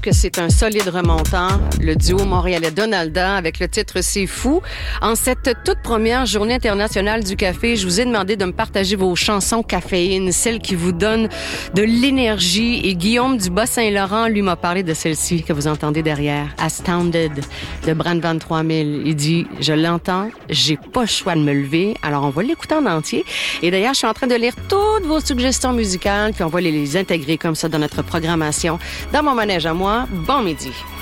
que c'est un solide remontant. Le duo montréalais Donalda avec le titre C'est fou. En cette toute première journée internationale du café, je vous ai demandé de me partager vos chansons caféine, celles qui vous donnent de l'énergie. Et Guillaume du Bas-Saint-Laurent, lui, m'a parlé de celle-ci que vous entendez derrière, Astounded de Brand 23000. Il dit, je l'entends, j'ai pas le choix de me lever. Alors, on va l'écouter en entier. Et d'ailleurs, je suis en train de lire toutes vos suggestions musicales, puis on va les intégrer comme ça dans notre programmation. Dans mon manège à moi, bon midi.